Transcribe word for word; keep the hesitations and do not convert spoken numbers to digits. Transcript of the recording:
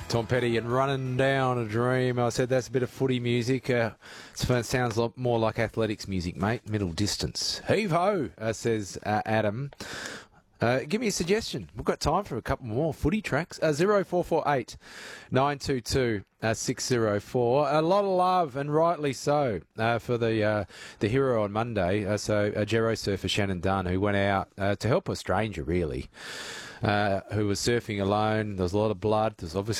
Tom Petty and Running Down a Dream. I said that's a bit of footy music. Uh, it sounds a lot more like athletics music, mate. Middle distance. Heave ho, uh, says uh, Adam. Uh, give me a suggestion. We've got time for a couple more footy tracks. Uh, zero four four eight nine two two six zero four. A lot of love, and rightly so, uh, for the uh, the hero on Monday. Uh, so uh, Gero surfer Shannon Dunn, who went out uh, to help a stranger, really. Uh, who was surfing alone. There was a lot of blood. There's obviously